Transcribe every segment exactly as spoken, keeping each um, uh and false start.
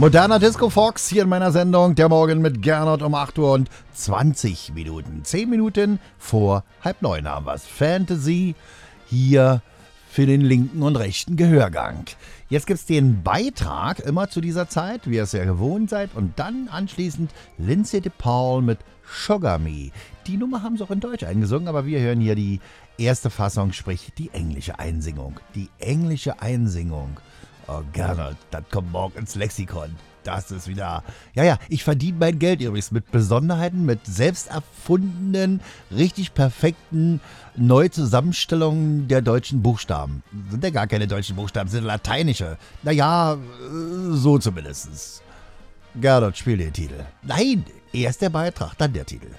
Moderner Disco Fox hier in meiner Sendung. Der Morgen mit Gernot um acht Uhr und zwanzig Minuten. zehn Minuten vor halb neun haben wir es. Fantasy hier für den linken und rechten Gehörgang. Jetzt gibt es den Beitrag immer zu dieser Zeit, wie ihr es ja gewohnt seid. Und dann anschließend Lindsay DePaul mit Sugar Me. Die Nummer haben sie auch in Deutsch eingesungen, aber wir hören hier die erste Fassung, sprich die englische Einsingung. Die englische Einsingung. Oh, Gernot, das kommt morgen ins Lexikon. Das ist wieder... Ja, ja, ich verdiene mein Geld übrigens mit Besonderheiten, mit selbst erfundenen, richtig perfekten Neuzusammenstellungen der deutschen Buchstaben. Sind ja gar keine deutschen Buchstaben, sind lateinische. Naja, so zumindest. Gernot, spiel den Titel. Nein, erst der Beitrag, dann der Titel.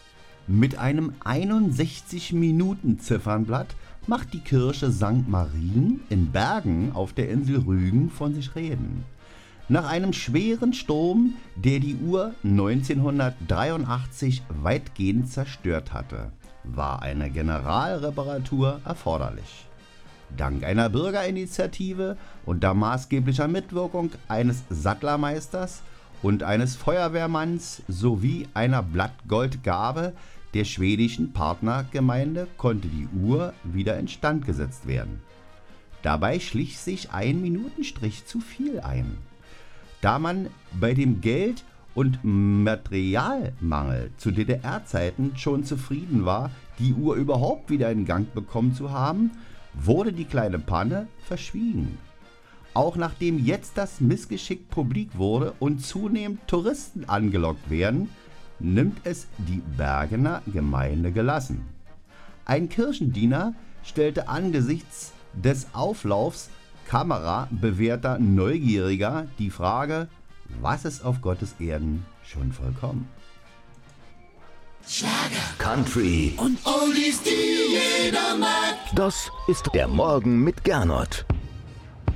Mit einem einundsechzig Minuten Ziffernblatt macht die Kirche Sankt Marien in Bergen auf der Insel Rügen von sich reden. Nach einem schweren Sturm, der die Uhr neunzehnhundertdreiundachtzig weitgehend zerstört hatte, war eine Generalreparatur erforderlich. Dank einer Bürgerinitiative unter maßgeblicher Mitwirkung eines Sattlermeisters und eines Feuerwehrmanns sowie einer Blattgoldgabe der schwedischen Partnergemeinde konnte die Uhr wieder instand gesetzt werden. Dabei schlich sich ein Minutenstrich zu viel ein. Da man bei dem Geld- und Materialmangel zu D D R-Zeiten schon zufrieden war, die Uhr überhaupt wieder in Gang bekommen zu haben, wurde die kleine Panne verschwiegen. Auch nachdem jetzt das Missgeschick publik wurde und zunehmend Touristen angelockt werden, nimmt es die Bergener Gemeinde gelassen. Ein Kirchendiener stellte angesichts des Auflaufs kamerabewährter Neugieriger die Frage, was ist auf Gottes Erden schon vollkommen? Schlager, Country und Oldies, die jeder mag. Das ist der Morgen mit Gernot.